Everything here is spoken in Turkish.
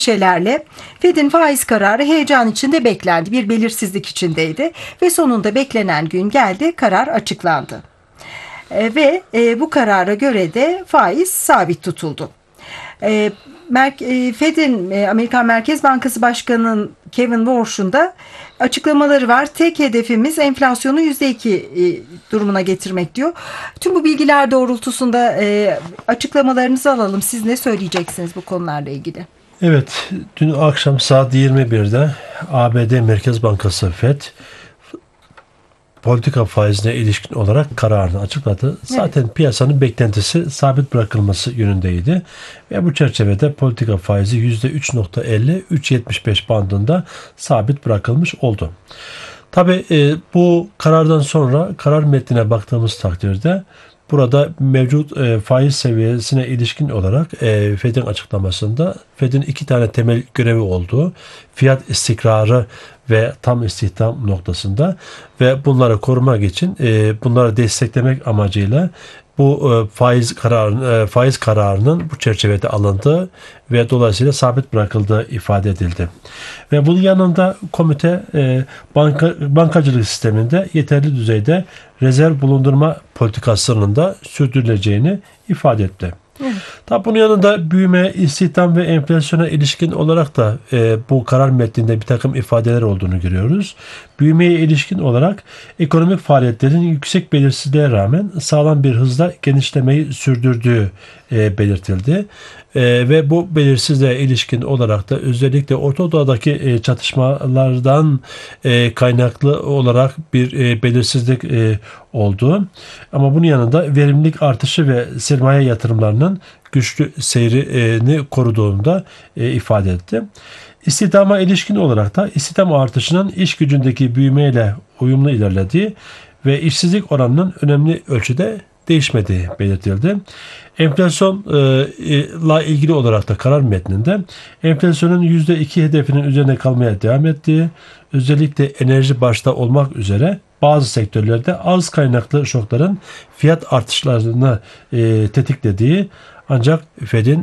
endişelerle Fed'in faiz kararı heyecan içinde beklendi. Bir belirsizlik içindeydi ve sonunda beklenen gün geldi, karar açıklandı. Bu karara göre de faiz sabit tutuldu. Fed'in Amerikan Merkez Bankası Başkanı'nın Kevin Warsh'un da açıklamaları var. Tek hedefimiz enflasyonu %2 durumuna getirmek diyor. Tüm bu bilgiler doğrultusunda açıklamalarınızı alalım. Siz ne söyleyeceksiniz bu konularla ilgili? Evet, dün akşam saat 21'de ABD Merkez Bankası Fed politika faizine ilişkin olarak kararını açıkladı. Zaten piyasanın beklentisi sabit bırakılması yönündeydi. Ve bu çerçevede politika faizi %3.50-3.75 bandında sabit bırakılmış oldu. Tabii bu karardan sonra karar metnine baktığımız takdirde burada mevcut faiz seviyesine ilişkin olarak Fed'in açıklamasında Fed'in iki tane temel görevi olduğu, fiyat istikrarı ve tam istihdam noktasında ve bunları korumak için bunları desteklemek amacıyla bu faiz kararının bu çerçevede alındığı ve dolayısıyla sabit bırakıldığı ifade edildi. Ve bunun yanında komite bankacılık sisteminde yeterli düzeyde rezerv bulundurma politikasının da sürdürüleceğini ifade etti. Tabi bunun yanında büyüme, istihdam ve enflasyona ilişkin olarak da bu karar metninde bir takım ifadeler olduğunu görüyoruz. Büyümeye ilişkin olarak ekonomik faaliyetlerin yüksek belirsizliğe rağmen sağlam bir hızla genişlemeyi sürdürdüğü belirtildi. Ve bu belirsizliğe ilişkin olarak da özellikle Orta Doğu'daki çatışmalardan kaynaklı olarak bir belirsizlik oldu. Ama bunun yanında verimlilik artışı ve sermaye yatırımlarının güçlü seyrini koruduğunu ifade etti. İstihdama ilişkin olarak da istihdam artışının iş gücündeki büyümeyle uyumlu ilerlediği ve işsizlik oranının önemli ölçüde değişmediği belirtildi. Enflasyonla ilgili olarak da karar metninde enflasyonun %2 hedefinin üzerine kalmaya devam ettiği, özellikle enerji başta olmak üzere bazı sektörlerde az kaynaklı şokların fiyat artışlarını tetiklediği, ancak Fed'in